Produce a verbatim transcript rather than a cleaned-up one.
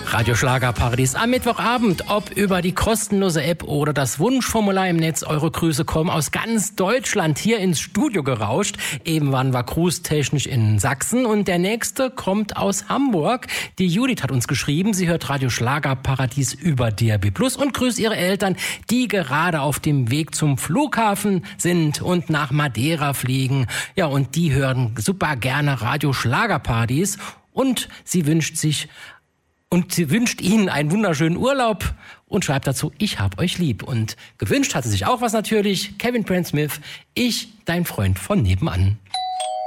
Radio Schlagerparadies am Mittwochabend. Ob über die kostenlose App oder das Wunschformular im Netz, eure Grüße kommen aus ganz Deutschland hier ins Studio gerauscht. Eben waren wir grußtechnisch in Sachsen und der nächste kommt aus Hamburg. Die Judith hat uns geschrieben, sie hört Radio Schlagerparadies über D A B Plus und grüßt ihre Eltern, die gerade auf dem Weg zum Flughafen sind und nach Madeira fliegen. Ja, und die hören super gerne Radio Schlagerparadies und sie wünscht sich Und sie wünscht Ihnen einen wunderschönen Urlaub und schreibt dazu, ich hab euch lieb. Und gewünscht hat sie sich auch was natürlich. Kevin Prince Smith, ich, dein Freund von nebenan.